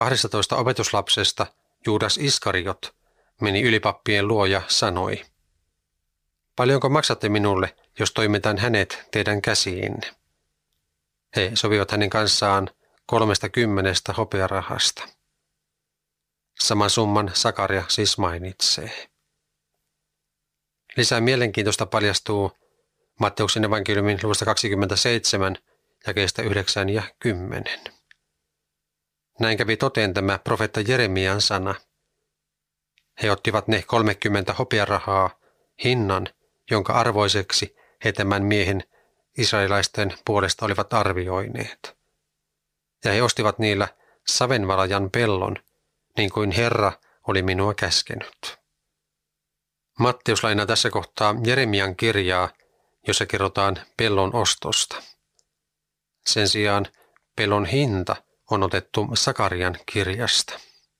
12 opetuslapsesta Juudas Iskariot meni ylipappien luo ja sanoi, paljonko maksatte minulle, jos toimitan hänet teidän käsiinne? He sovivat hänen kanssaan 30 hopearahasta. Saman summan Sakaria siis mainitsee. Lisää mielenkiintoista paljastuu Matteuksen evankeliumin luvusta 27, jakeista 9 ja 10. Näin kävi toteen tämä profeetta Jeremian sana. He ottivat ne 30 hopearahaa, hinnan, jonka arvoiseksi he tämän miehen israelaisten puolesta olivat arvioineet. Ja he ostivat niillä savenvalajan pellon, niin kuin Herra oli minua käskenyt. Matteus lainaa tässä kohtaa Jeremian kirjaa, jossa kerrotaan pellon ostosta. Sen sijaan pellon hinta on otettu Sakarian kirjasta.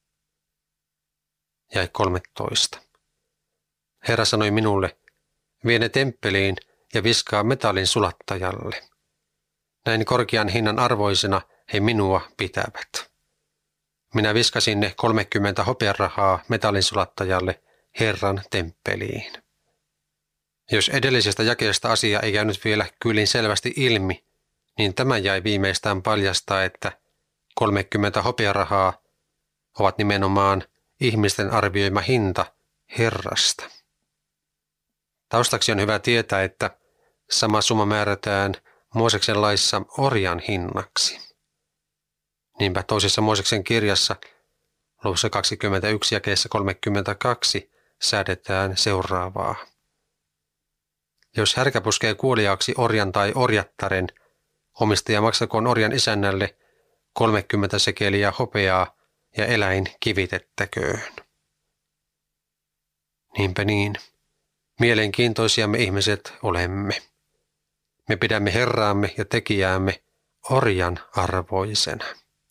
Jae 13. Herra sanoi minulle, vie ne temppeliin ja viskaa metallin sulattajalle. Näin korkean hinnan arvoisena he minua pitävät. Minä viskasin ne 30 hopearahaa metallin sulattajalle Herran temppeliin. Jos edellisestä jakeesta asia ei käynyt vielä kyllin selvästi ilmi, niin tämä jäi viimeistään paljastaa, että 30 hopearahaa ovat nimenomaan ihmisten arvioima hinta Herrasta. Taustaksi on hyvä tietää, että sama summa määrätään Mooseksen laissa orjan hinnaksi. Niinpä toisessa Mooseksen kirjassa luvussa 21 jakeessa 32 säädetään seuraavaa. Jos härkä puskee kuoliaaksi orjan tai orjattaren, omistaja maksakoon orjan isännälle 30 sekeliä hopeaa ja eläin kivitettäköön. Niinpä niin. Mielenkiintoisia me ihmiset olemme. Me pidämme Herraamme ja tekijäämme orjan arvoisena.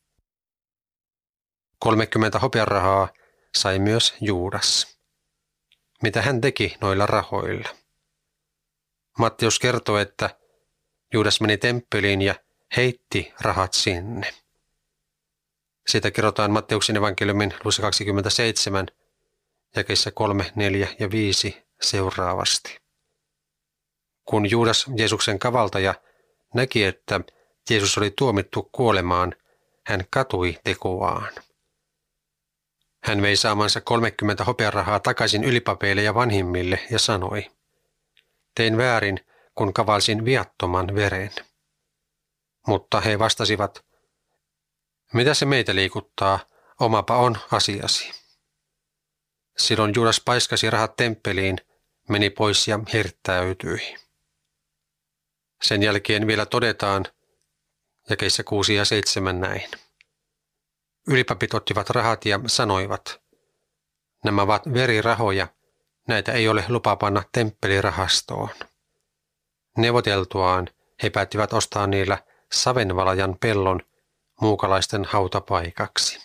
30 hopearahaa sai myös Juudas. Mitä hän teki noilla rahoilla? Matteus kertoo, että Juudas meni temppeliin ja heitti rahat sinne. Siitä kerrotaan Matteuksen evankeliumin luvussa 27, jakeissa 3, 4 ja 5 seuraavasti. Kun Juudas, Jeesuksen kavaltaja, näki, että Jeesus oli tuomittu kuolemaan, hän katui tekoaan. Hän vei saamansa 30 hopearahaa takaisin ylipapeille ja vanhimmille ja sanoi, tein väärin, kun kavalsin viattoman veren. Mutta he vastasivat, mitä se meitä liikuttaa, omapa on asiasi. Silloin Juudas paiskasi rahat temppeliin, meni pois ja hirttäytyi. Sen jälkeen vielä todetaan, jakeissa 6 ja 7 näin. Ylipapit ottivat rahat ja sanoivat, nämä ovat verirahoja, näitä ei ole lupa panna temppelirahastoon. Neuvoteltuaan he päättivät ostaa niillä savenvalajan pellon muukalaisten hautapaikaksi.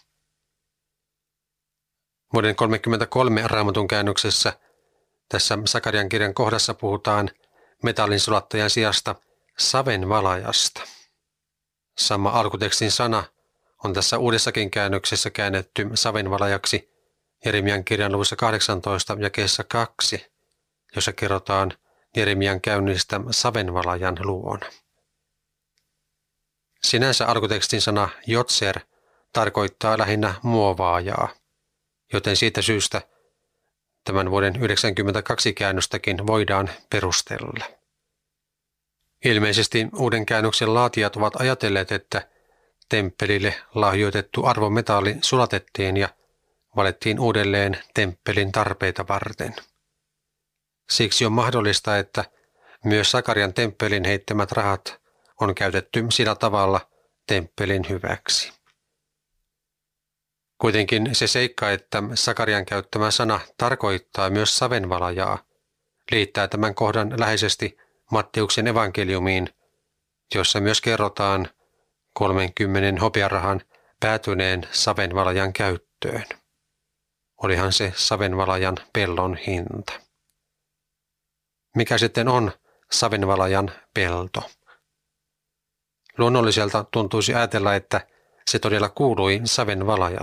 Vuoden 1933 Raamatun käännöksessä tässä Sakarian kirjan kohdassa puhutaan metallin sulattajan sijasta savenvalajasta. Sama alkutekstin sana on tässä uudessakin käännöksessä käännetty savenvalajaksi Jeremian kirjan luvussa 18 jakeessa 2, jossa kerrotaan Jeremian käynnistä savenvalajan luona. Sinänsä alkutekstin sana jotser tarkoittaa lähinnä muovaajaa, joten siitä syystä tämän vuoden 1992 käännöstäkin voidaan perustella. Ilmeisesti uuden käännöksen laatijat ovat ajatelleet, että temppelille lahjoitettu arvometalli sulatettiin ja valettiin uudelleen temppelin tarpeita varten. Siksi on mahdollista, että myös Sakarian temppelin heittämät rahat on käytetty sillä tavalla temppelin hyväksi. Kuitenkin se seikka, että Sakarian käyttämä sana tarkoittaa myös savenvalajaa, liittää tämän kohdan läheisesti Matteuksen evankeliumiin, jossa myös kerrotaan 30 hopearahan päätyneen savenvalajan käyttöön. Olihan se savenvalajan pellon hinta. Mikä sitten on savenvalajan pelto? Luonnolliselta tuntuisi ajatella, että Se todella kuului saven valajalle.